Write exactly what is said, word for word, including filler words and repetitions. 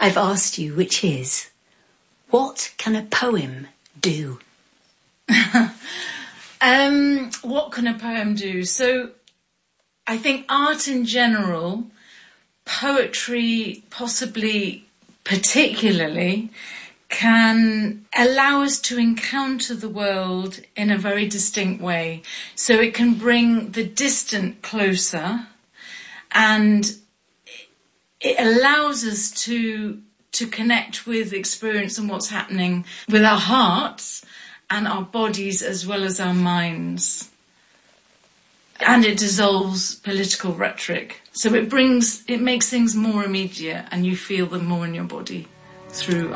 I've asked you, which is, what can a poem do? um, what can a poem do? So I think art in general, poetry possibly particularly, can allow us to encounter the world in a very distinct way. So it can bring the distant closer, and it allows us to to connect with experience and what's happening with our hearts and our bodies as well as our minds. And it dissolves political rhetoric. So it brings, it makes things more immediate and you feel them more in your body through